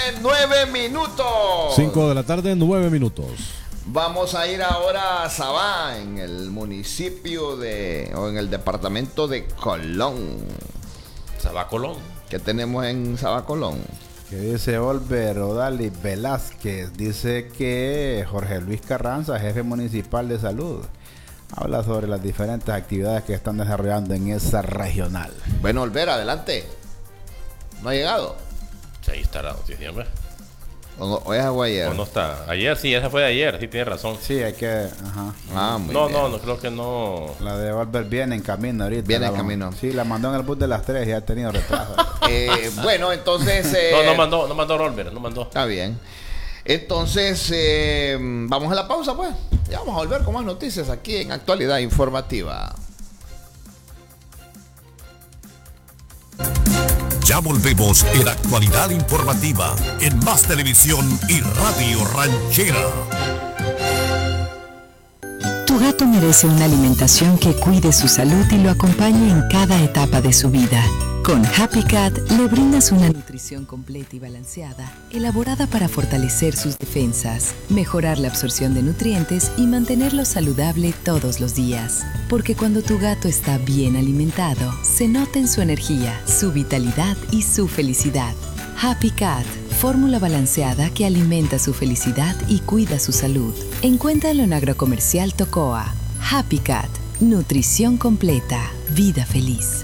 9 minutos. 5 de la tarde, 9 minutos. Vamos a ir ahora a Sabá, en el municipio o en el departamento de Colón. Sabá Colón. ¿Qué tenemos en Sabá Colón? Que dice Olver Odali Velázquez, dice que Jorge Luis Carranza, jefe municipal de salud, habla sobre las diferentes actividades que están desarrollando en esa regional. Bueno, Olver, adelante. ¿No ha llegado? Sí, ahí está la noticia, hombre. ¿O es ayer? ¿O no está? Ayer sí, esa fue de ayer, sí, tiene razón. Sí, hay que... Ajá. Ah, muy no, bien. no, creo que no. La de Olver viene en camino ahorita. Viene en camino. Sí, la mandó en el bus de las 3 y ha tenido retraso. Bueno, entonces... No mandó Rolver, no mandó. Está bien. Entonces, vamos a la pausa, pues. Ya vamos a volver con más noticias aquí en Actualidad Informativa. Ya volvemos en Actualidad Informativa en Más Televisión y Radio Ranchera. Tu gato merece una alimentación que cuide su salud y lo acompañe en cada etapa de su vida. Con Happy Cat le brindas una nutrición completa y balanceada, elaborada para fortalecer sus defensas, mejorar la absorción de nutrientes y mantenerlo saludable todos los días. Porque cuando tu gato está bien alimentado, se nota en su energía, su vitalidad y su felicidad. Happy Cat, fórmula balanceada que alimenta su felicidad y cuida su salud. Encuéntralo en Agrocomercial Tocoa. Happy Cat, nutrición completa, vida feliz.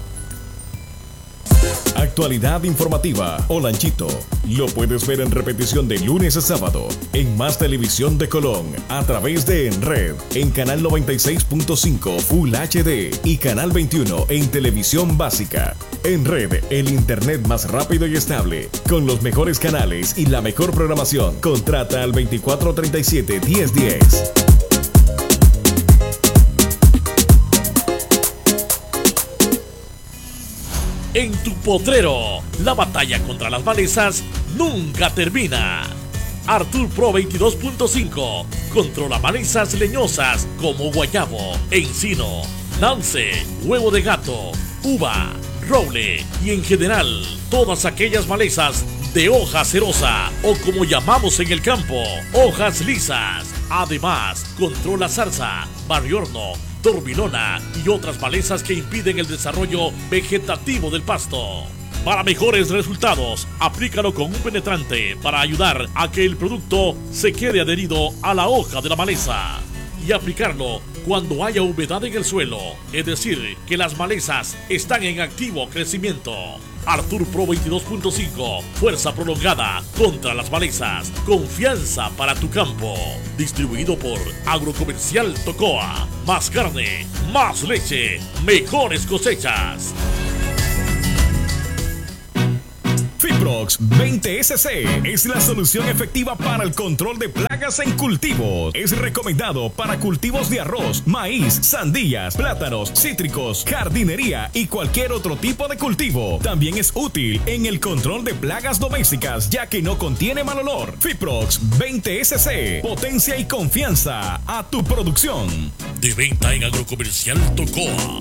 Actualidad Informativa o Lanchito. Lo puedes ver en repetición de lunes a sábado en Más Televisión de Colón a través de En Red, en Canal 96.5 Full HD y Canal 21 en Televisión Básica. En Red, el internet más rápido y estable, con los mejores canales y la mejor programación. Contrata al 2437-1010. En tu potrero, la batalla contra las malezas nunca termina. Artur Pro 22.5 controla malezas leñosas como guayabo, encino, nance, huevo de gato, uva, roble y en general todas aquellas malezas de hoja cerosa o como llamamos en el campo, hojas lisas. Además, controla zarza, barriorno, dormilona y otras malezas que impiden el desarrollo vegetativo del pasto. Para mejores resultados, aplícalo con un penetrante para ayudar a que el producto se quede adherido a la hoja de la maleza. Y aplicarlo cuando haya humedad en el suelo, es decir, que las malezas están en activo crecimiento. Artur Pro 22.5, fuerza prolongada contra las malezas, confianza para tu campo. Distribuido por Agrocomercial Tocoa. Más carne, más leche, mejores cosechas. Fiprox 20SC es la solución efectiva para el control de plagas en cultivos. Es recomendado para cultivos de arroz, maíz, sandías, plátanos, cítricos, jardinería y cualquier otro tipo de cultivo. También es útil en el control de plagas domésticas, ya que no contiene mal olor. Fiprox 20SC, potencia y confianza a tu producción. De venta en Agrocomercial Tocoa.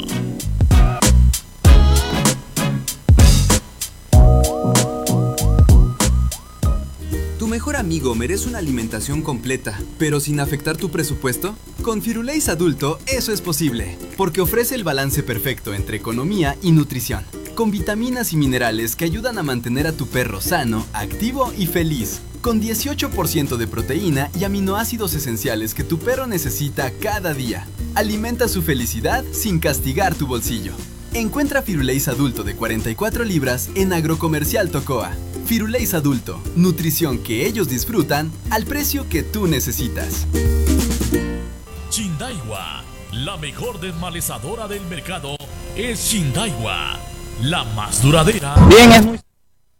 Tu mejor amigo merece una alimentación completa, pero sin afectar tu presupuesto. Con Firulais Adulto eso es posible, porque ofrece el balance perfecto entre economía y nutrición, con vitaminas y minerales que ayudan a mantener a tu perro sano, activo y feliz, con 18% de proteína y aminoácidos esenciales que tu perro necesita cada día. Alimenta su felicidad sin castigar tu bolsillo. Encuentra Firulais Adulto de 44 libras en Agrocomercial Tocoa. Firulais Adulto, nutrición que ellos disfrutan al precio que tú necesitas. Chindaiwa, la mejor desmalezadora del mercado es Chindaiwa, la más duradera. Bien, es muy...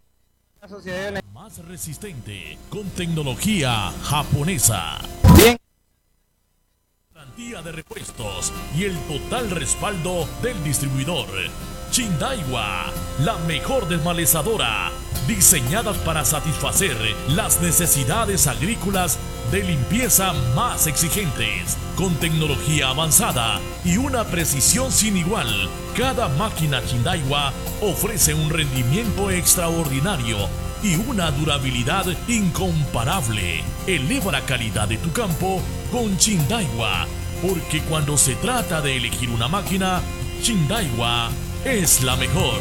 Más resistente, con tecnología japonesa. Bien. Garantía de repuestos y el total respaldo del distribuidor. Chindaiwa, la mejor desmalezadora, diseñadas para satisfacer las necesidades agrícolas de limpieza más exigentes, con tecnología avanzada y una precisión sin igual. Cada máquina Chindaiwa ofrece un rendimiento extraordinario y una durabilidad incomparable. Eleva la calidad de tu campo con Chindaiwa, porque cuando se trata de elegir una máquina, Chindaiwa es la mejor.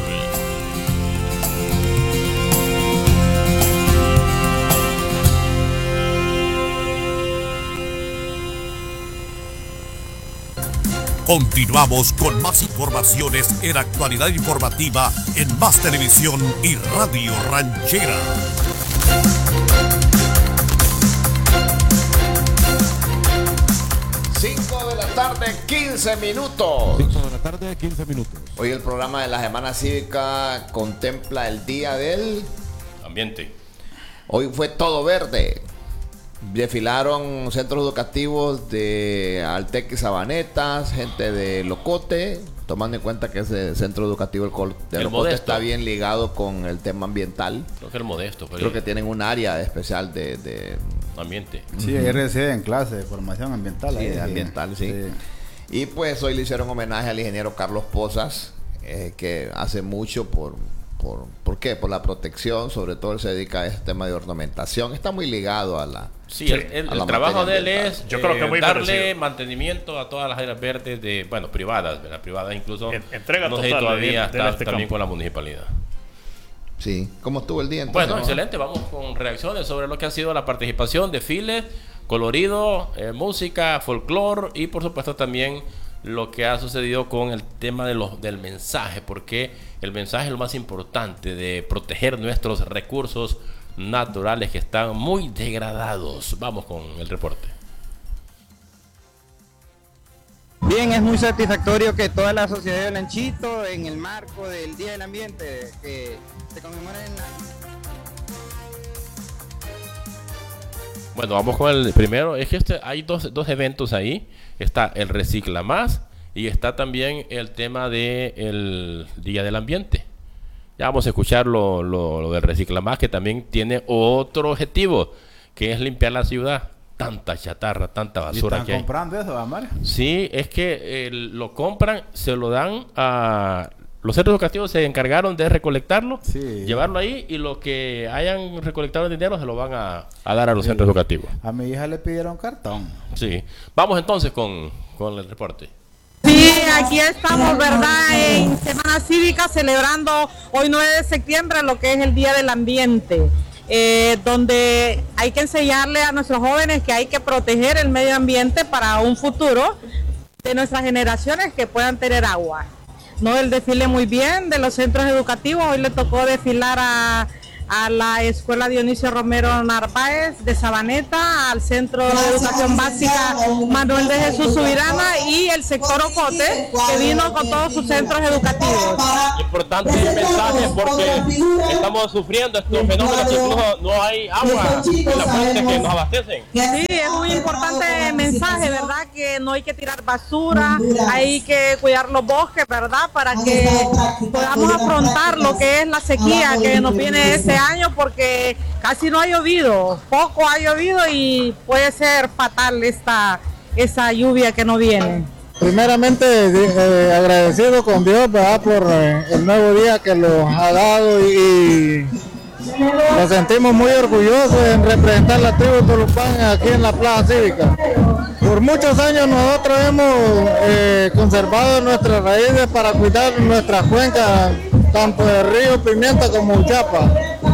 Continuamos con más informaciones en Actualidad Informativa en Más Televisión y Radio Ranchera. 5 de la tarde, 15 minutos. 5 de la tarde, 15 minutos. Hoy el programa de la Semana Cívica contempla el Día del Ambiente. Hoy fue todo verde. Desfilaron centros educativos de Altec y Sabanetas, gente de Locote, tomando en cuenta que ese centro educativo de Locote Modesto está bien ligado con el tema ambiental. Creo que el Modesto. Creo que tienen un área especial de ambiente. Sí, ayer recién en clase de formación ambiental. Sí, de ambiental, sí. Y pues hoy le hicieron homenaje al ingeniero Carlos Pozas, que hace mucho ¿por qué? Por la protección, sobre todo él se dedica a este tema de ornamentación. Está muy ligado a la... Sí, el trabajo de él es yo creo que muy darle merecido. Mantenimiento a todas las áreas verdes privadas, ¿verdad? Privadas incluso. Entrega no sé si total todavía de está este también campo. con la municipalidad. Sí, ¿cómo estuvo el día entonces? Bueno, excelente. Vamos con reacciones sobre lo que ha sido la participación, desfiles, colorido, música, folclore y por supuesto también lo que ha sucedido con el tema del mensaje, porque el mensaje es lo más importante de proteger nuestros recursos naturales que están muy degradados. Vamos con el reporte. Bien, es muy satisfactorio que toda la sociedad de Olanchito, en el marco del Día del Ambiente, que se conmemora en la... Bueno, vamos con el primero. Es que hay dos eventos ahí. Está el Recicla Más y está también el tema del Día del Ambiente. Ya vamos a escuchar lo del Recicla Más, que también tiene otro objetivo, que es limpiar la ciudad. Tanta chatarra, tanta basura que hay. ¿Están comprando eso, Amar? Sí, es que lo compran, se lo dan a... Los centros educativos se encargaron de recolectarlo, llevarlo ahí, y lo que hayan recolectado el dinero se lo van a dar a los centros educativos. A mi hija le pidieron cartón. Sí. Vamos entonces con el reporte. Sí, aquí estamos, ¿verdad? En Semana Cívica celebrando hoy 9 de septiembre lo que es el Día del Ambiente, donde hay que enseñarle a nuestros jóvenes que hay que proteger el medio ambiente para un futuro de nuestras generaciones que puedan tener agua. No, el desfile muy bien de los centros educativos. Hoy le tocó desfilar a la Escuela Dionisio Romero Narváez de Sabaneta, al Centro de Educación Básica Manuel de Jesús Subirana y el sector Ocote, que vino con todos sus centros educativos. Importante el mensaje, porque estamos sufriendo estos fenómenos que incluso no hay agua en las fuentes que nos abastecen. Sí, es muy importante el mensaje, ¿verdad? Que no hay que tirar basura, hay que cuidar los bosques, ¿verdad? Para que podamos afrontar lo que es la sequía que nos viene ese año, porque casi no ha llovido, poco ha llovido y puede ser fatal esa lluvia que no viene. Primeramente agradecido con Dios, ¿verdad? Por el nuevo día que nos ha dado y nos sentimos muy orgullosos en representar la tribu Tolupán aquí en la Plaza Cívica. Por muchos años nosotros hemos conservado nuestras raíces para cuidar nuestras cuencas, tanto de Río Pimienta como Uchapa.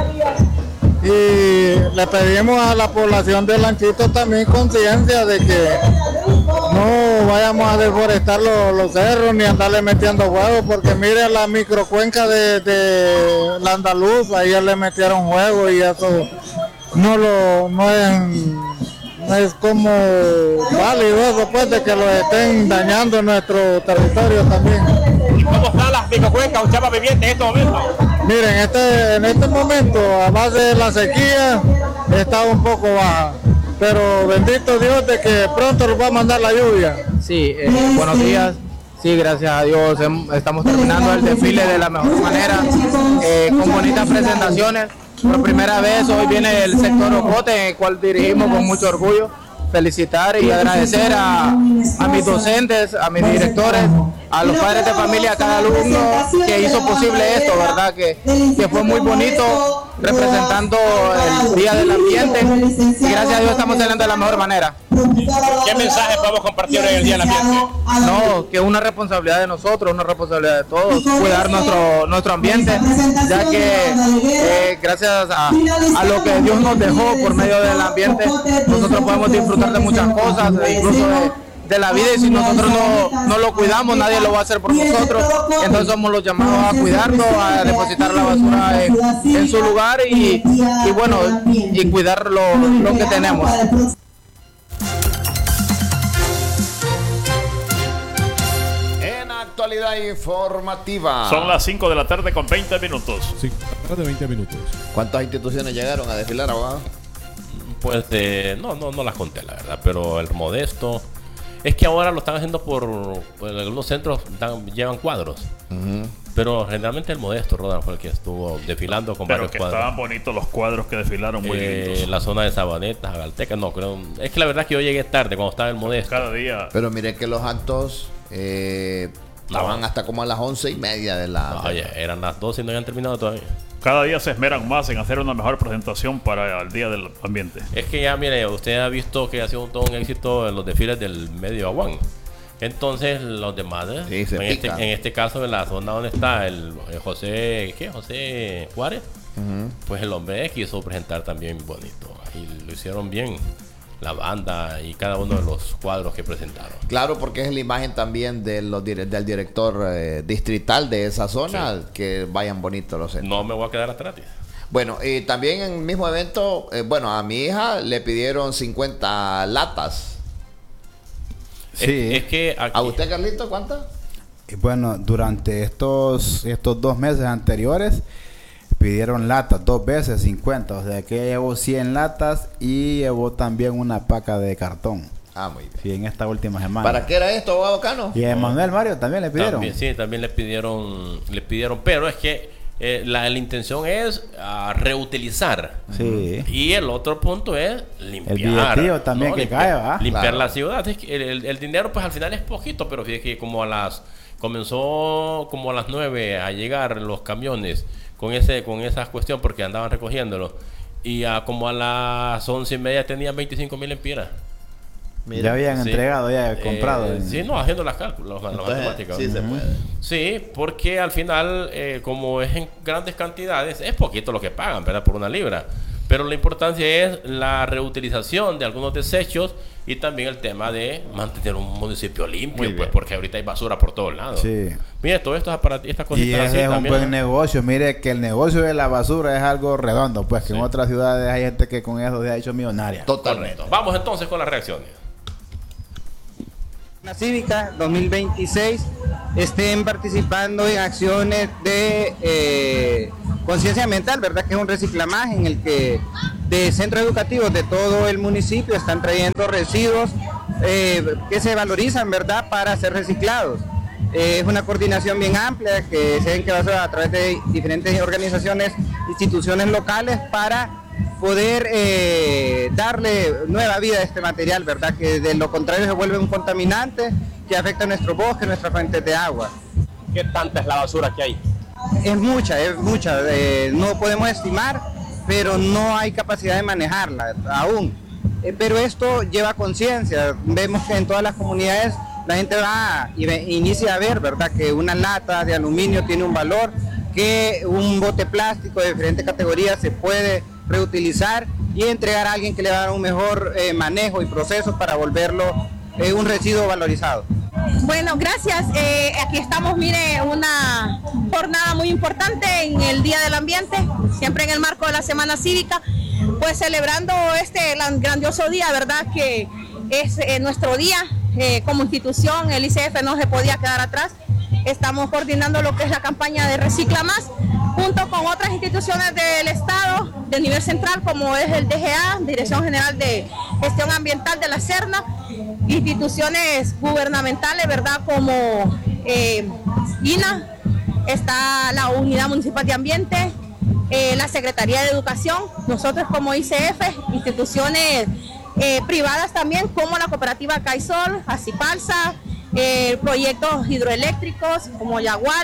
Y le pedimos a la población de Olanchito también conciencia de que no vayamos a deforestar los cerros ni andarle metiendo huevos, porque mire la microcuenca de la Andaluz, ahí ya le metieron huevos y eso no es como válido eso, pues, de que lo estén dañando en nuestro territorio también. ¿Y cómo están las microcuencas Uchapa Pimienta en estos momentos? Miren, en este momento, a base de la sequía, está un poco baja, pero bendito Dios de que pronto nos va a mandar la lluvia. Sí, buenos días. Sí, gracias a Dios estamos terminando el desfile de la mejor manera, con bonitas presentaciones. Por primera vez hoy viene el sector Ocote, en el cual dirigimos con mucho orgullo. Felicitar y agradecer a mis docentes, a mis directores, a los padres de familia, a cada alumno que hizo posible esto, ¿verdad? Que fue muy bonito representando el Día del Ambiente y gracias a Dios estamos saliendo de la mejor manera. ¿Qué mensaje podemos compartir en el Día del Ambiente? No, que es una responsabilidad de nosotros, una responsabilidad de todos, cuidar nuestro ambiente, ya que gracias a lo que Dios nos dejó por medio del ambiente, nosotros podemos disfrutar de muchas cosas, incluso de la vida, y si nosotros no lo cuidamos, nadie lo va a hacer por nosotros. Entonces somos los llamados a cuidarlo, a depositar la basura en su lugar y cuidar lo que tenemos. Actualidad informativa. Son las 5 de la tarde con 20 minutos. 5 de la tarde, 20 minutos. ¿Cuántas instituciones llegaron a desfilar, abogado? Pues no las conté, la verdad, pero el Modesto. Es que ahora lo están haciendo por algunos centros llevan cuadros. Pero generalmente el Modesto, Rodan, fue el que estuvo desfilando con varios cuadros. Estaban bonitos los cuadros que desfilaron, muy lindos. La zona de Sabanetas, Agalteca, no creo. Es que la verdad es que yo llegué tarde cuando estaba el Modesto. Cada día. Pero mire que los actos estaban hasta como a las 11:30 de la... Oye, eran las 12 y no habían terminado todavía. Cada día se esmeran más en hacer una mejor presentación para el Día del Ambiente. Es que ya, mire, usted ha visto que ha sido todo un éxito en los desfiles del Medio Aguán. Entonces, los demás, en este caso, en la zona donde está el José Juárez, pues el hombre quiso presentar también bonito. Y lo hicieron bien, la banda y cada uno de los cuadros que presentaron. Claro, porque es la imagen también del director distrital de esa zona, sí, que vayan bonitos los centros. No me voy a quedar atrás. Bueno, y también en el mismo evento, a mi hija le pidieron 50 latas. Sí. Es que aquí... ¿A usted, Carlito, cuántas? Bueno, durante estos 2 meses anteriores pidieron latas 2 veces 50, o sea que llevó 100 latas y llevó también una paca de cartón. Ah, muy bien. Sí, en esta última semana. ¿Para qué era esto, abogado Cano? Y a Manuel Mario también le pidieron. También le pidieron, pero es que la intención es reutilizar. Sí. Y el otro punto es limpiar. El billetío también, ¿no? Cae, ¿va? Limpiar la ciudad. Es que el dinero, pues al final es poquito, pero fíjate que comenzó como a las 9 a llegar los camiones con esa cuestión, porque andaban recogiéndolo, y como a las 11:30 tenían 25,000 empiras. Ya habían entregado, ya comprado. Sí, haciendo las cálculos, las matemáticas. Sí, se puede. Sí, porque al final, como es en grandes cantidades, es poquito lo que pagan, ¿verdad? Por una libra. Pero la importancia es la reutilización de algunos desechos y también el tema de mantener un municipio limpio, pues, porque ahorita hay basura por todos lados. Sí. Mire, todo esto estas cositas y ese es un buen negocio. Mire que el negocio de la basura es algo redondo, pues, que en otras ciudades hay gente que con eso se ha hecho millonaria. Totalmente. Vamos entonces con las reacciones. La Cívica 2026 estén participando en acciones de conciencia ambiental, ¿verdad? Que es un reciclamaje en el que de centros educativos de todo el municipio están trayendo residuos que se valorizan, ¿verdad? Para ser reciclados. Es una coordinación bien amplia que se ven que va a ser a través de diferentes organizaciones, instituciones locales para poder darle nueva vida a este material, ¿verdad? Que de lo contrario se vuelve un contaminante que afecta a nuestro bosque, nuestras fuentes de agua. ¿Qué tanta es la basura que hay? Es mucha, no podemos estimar, pero no hay capacidad de manejarla aún. Pero esto lleva conciencia, vemos que en todas las comunidades la gente va y inicia a ver, ¿verdad? Que una lata de aluminio tiene un valor, que un bote plástico de diferentes categorías se puede reutilizar y entregar a alguien que le va a dar un mejor manejo y proceso para volverlo un residuo valorizado. Bueno, gracias. Aquí estamos, mire, una jornada muy importante en el Día del Ambiente, siempre en el marco de la Semana Cívica, pues celebrando este grandioso día, ¿verdad? Que es nuestro día como institución, el ICF no se podía quedar atrás. Estamos coordinando lo que es la campaña de Recicla Más, junto con otras instituciones del Estado, del nivel central, como es el DGA, Dirección General de Gestión Ambiental de la Serna, instituciones gubernamentales, ¿verdad? Como INA, está la Unidad Municipal de Ambiente, la Secretaría de Educación, nosotros como ICF, instituciones privadas también, como la cooperativa Caisol, Acipalsa, proyectos hidroeléctricos como Yaguala,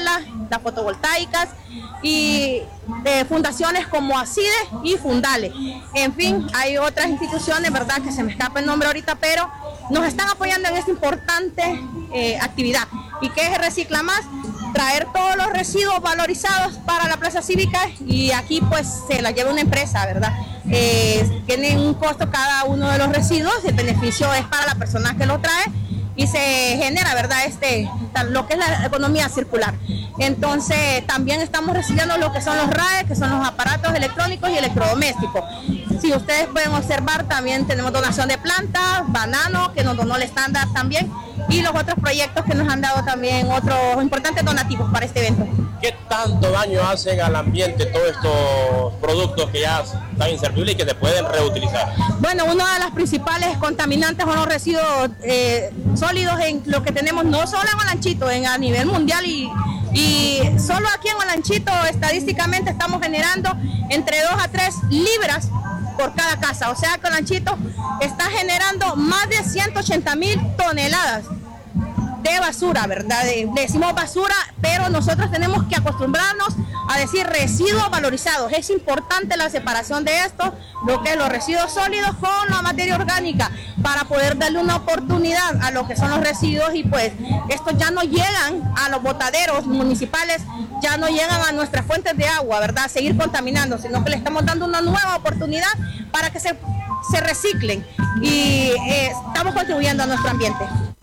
las fotovoltaicas y fundaciones como ACIDE y Fundale. En fin, hay otras instituciones, ¿verdad?, que se me escapa el nombre ahorita, pero nos están apoyando en esta importante actividad. ¿Y qué es Recicla Más? Traer todos los residuos valorizados para la plaza cívica y aquí pues se la lleva una empresa, ¿verdad? Tienen un costo cada uno de los residuos, el beneficio es para la persona que lo trae y se genera, ¿verdad?, lo que es la economía circular. Entonces también estamos recibiendo lo que son los RAE, que son los aparatos electrónicos y electrodomésticos. Si ustedes pueden observar, también tenemos donación de plantas, banano, que nos donó el estándar también, y los otros proyectos que nos han dado también otros importantes donativos para este evento. ¿Qué tanto daño hacen al ambiente todos estos productos que ya están inservibles y que se pueden reutilizar? Bueno, una de las principales contaminantes son los residuos sólidos en lo que tenemos, no solo en Olanchito, a nivel mundial y solo aquí en Olanchito estadísticamente estamos generando entre 2 a 3 libras por cada casa. O sea que Olanchito está generando más de 180,000 toneladas de basura, ¿verdad? Le decimos basura, pero nosotros tenemos que acostumbrarnos a decir residuos valorizados. Es importante la separación de esto, lo que es los residuos sólidos con la materia orgánica, para poder darle una oportunidad a lo que son los residuos y pues estos ya no llegan a los botaderos municipales, ya no llegan a nuestras fuentes de agua, ¿verdad? Seguir contaminando, sino que le estamos dando una nueva oportunidad para que se reciclen y estamos contribuyendo a nuestro ambiente.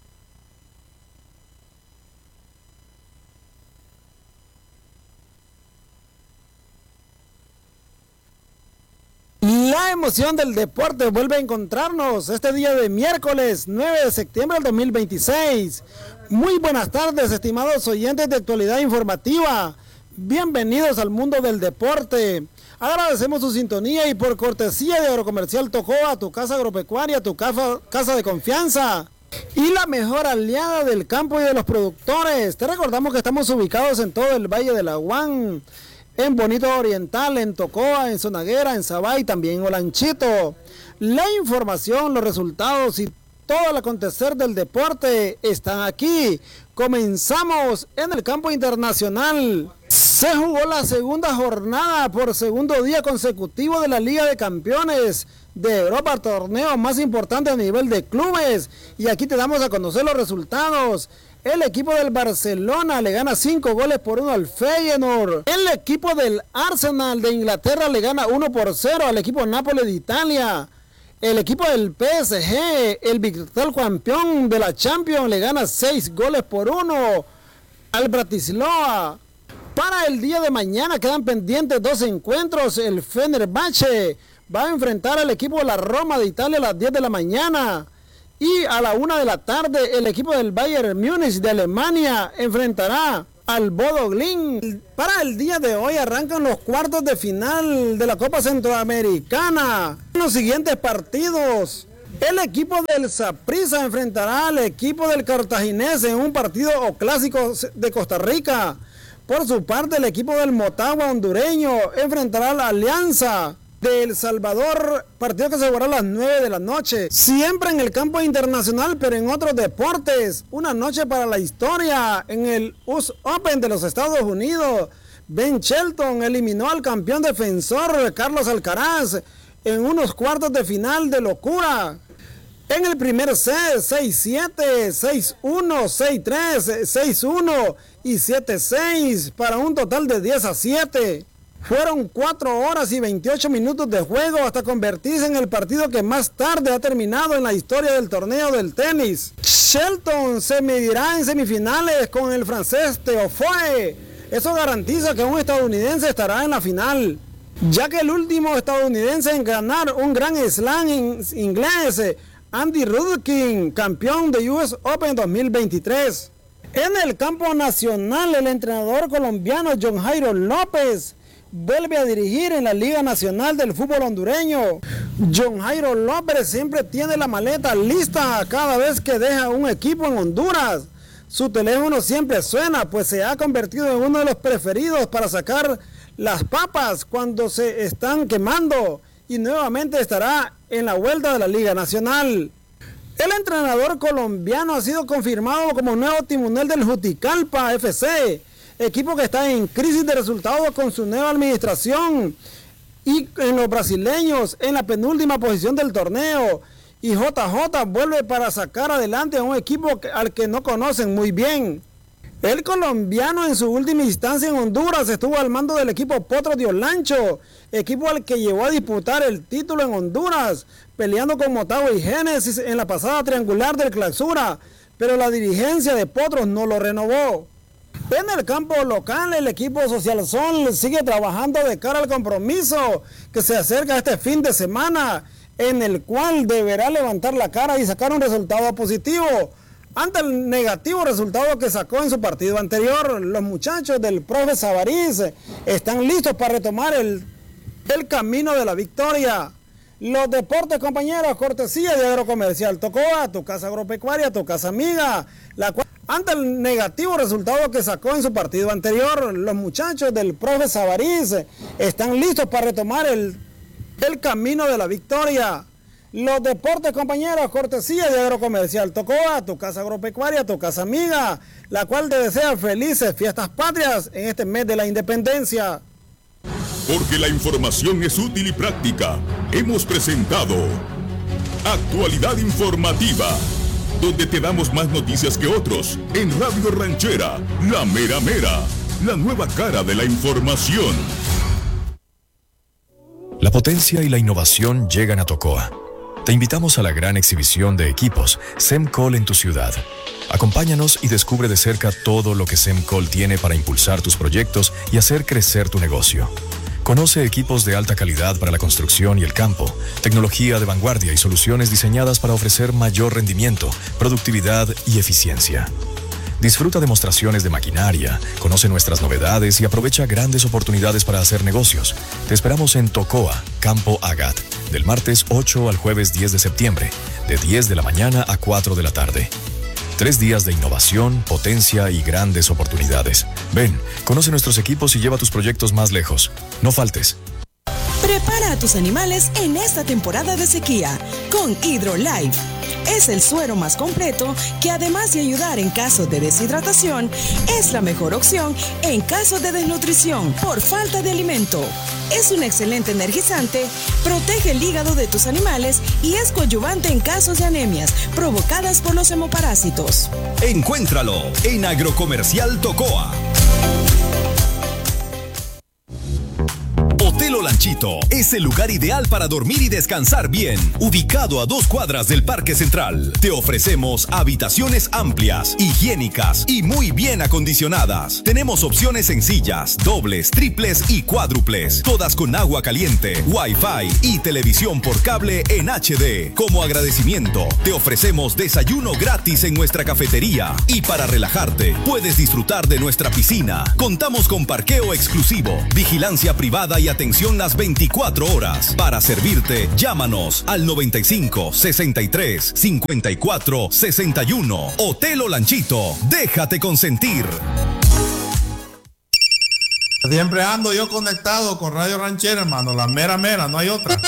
La emoción del deporte vuelve a encontrarnos este día de miércoles 9 de septiembre del 2026. Muy buenas tardes, estimados oyentes de Actualidad Informativa. Bienvenidos al mundo del deporte. Agradecemos su sintonía y por cortesía de Agrocomercial Tocoa, tu casa agropecuaria, tu casa de confianza y la mejor aliada del campo y de los productores. Te recordamos que estamos ubicados en todo el Valle del Aguán, en Bonito Oriental, en Tocoa, en Zonaguera, en Zabay, también en Olanchito. La información, los resultados y todo el acontecer del deporte están aquí. Comenzamos en el campo internacional. Se jugó la segunda jornada por segundo día consecutivo de la Liga de Campeones de Europa, el torneo más importante a nivel de clubes. Y aquí te damos a conocer los resultados. El equipo del Barcelona le gana 5-1 al Feyenoord. El equipo del Arsenal de Inglaterra le gana 1-0 al equipo Nápoles de Italia. El equipo del PSG, el virtual campeón de la Champions, le gana 6-1 al Bratislava. Para el día de mañana quedan pendientes 2 encuentros. El Fenerbahce va a enfrentar al equipo de la Roma de Italia a las 10 de la mañana. Y a la 1 de la tarde el equipo del Bayern Múnich de Alemania enfrentará al Bodo Glimt. Para el día de hoy arrancan los cuartos de final de la Copa Centroamericana. En los siguientes partidos, el equipo del Saprissa enfrentará al equipo del Cartaginés en un partido o clásico de Costa Rica. Por su parte, el equipo del Motagua hondureño enfrentará a la Alianza de El Salvador, partido que se jugará a las 9 de la noche. Siempre en el campo internacional, pero en otros deportes, una noche para la historia en el US Open de los Estados Unidos. Ben Shelton eliminó al campeón defensor Carlos Alcaraz en unos cuartos de final de locura. En el primer set, 6-7, 6-1, 6-3, 6-1 y 7-6 para un total de 10-7. Fueron 4 horas y 28 minutos de juego hasta convertirse en el partido que más tarde ha terminado en la historia del torneo del tenis. Shelton se medirá en semifinales con el francés Theofoe. Eso garantiza que un estadounidense estará en la final, ya que el último estadounidense en ganar un Grand Slam inglés, Andy Roddick, campeón de US Open 2023. En el campo nacional, el entrenador colombiano John Jairo López vuelve a dirigir en la Liga Nacional del Fútbol Hondureño. John Jairo López siempre tiene la maleta lista cada vez que deja un equipo en Honduras. Su teléfono siempre suena, pues se ha convertido en uno de los preferidos para sacar las papas cuando se están quemando, y nuevamente estará en la vuelta de la Liga Nacional. El entrenador colombiano ha sido confirmado como nuevo timonel del Juticalpa FC. equipo que está en crisis de resultados con su nueva administración. Y en los brasileños, en la penúltima posición del torneo. Y JJ vuelve para sacar adelante a un equipo al que no conocen muy bien. El colombiano en su última instancia en Honduras estuvo al mando del equipo Potros de Olancho, equipo al que llevó a disputar el título en Honduras, peleando con Motagua y Génesis en la pasada triangular del Clausura, pero la dirigencia de Potros no lo renovó. En el campo local, el equipo Social Sol sigue trabajando de cara al compromiso que se acerca este fin de semana, en el cual deberá levantar la cara y sacar un resultado positivo ante el negativo resultado que sacó en su partido anterior. Los muchachos del profe Savariz están listos para retomar el camino de la victoria. Los deportes, compañeros, cortesía de Agrocomercial Tocoa, tu casa agropecuaria, tu casa amiga, la cual, ante el negativo resultado que sacó en su partido anterior, los muchachos del profe Savariz están listos para retomar el camino de la victoria. Los deportes, compañeros, cortesía de Agrocomercial Tocoa, tu casa agropecuaria, tu casa amiga, la cual te desea felices fiestas patrias en este mes de la independencia. Porque la información es útil y práctica, hemos presentado Actualidad Informativa, donde te damos más noticias que otros, en Radio Ranchera, la mera mera, la nueva cara de la información. La potencia y la innovación llegan a Tocoa. Te invitamos a la gran exhibición de equipos Semcol en tu ciudad. Acompáñanos y descubre de cerca todo lo que Semcol tiene para impulsar tus proyectos y hacer crecer tu negocio. Conoce equipos de alta calidad para la construcción y el campo, tecnología de vanguardia y soluciones diseñadas para ofrecer mayor rendimiento, productividad y eficiencia. Disfruta demostraciones de maquinaria, conoce nuestras novedades y aprovecha grandes oportunidades para hacer negocios. Te esperamos en Tocoa, Campo Agat, del martes 8 al jueves 10 de septiembre, de 10 de la mañana a 4 de la tarde. 3 días de innovación, potencia y grandes oportunidades. Ven, conoce nuestros equipos y lleva tus proyectos más lejos. No faltes. Prepara a tus animales en esta temporada de sequía con HydroLife. Es el suero más completo que, además de ayudar en caso de deshidratación, es la mejor opción en caso de desnutrición por falta de alimento. Es un excelente energizante, protege el hígado de tus animales y es coadyuvante en casos de anemias provocadas por los hemoparásitos. Encuéntralo en Agrocomercial Tocoa. Hotel Olanchito es el lugar ideal para dormir y descansar bien. Ubicado a 2 cuadras del Parque Central, te ofrecemos habitaciones amplias, higiénicas y muy bien acondicionadas. Tenemos opciones sencillas, dobles, triples y cuádruples, todas con agua caliente, wifi y televisión por cable en HD. Como agradecimiento, te ofrecemos desayuno gratis en nuestra cafetería y para relajarte, puedes disfrutar de nuestra piscina. Contamos con parqueo exclusivo, vigilancia privada y atención las 24 horas. Para servirte, llámanos al 95 63 54 61. Hotel Olanchito, déjate consentir. Siempre ando yo conectado con Radio Ranchera, hermano, la mera mera, no hay otra.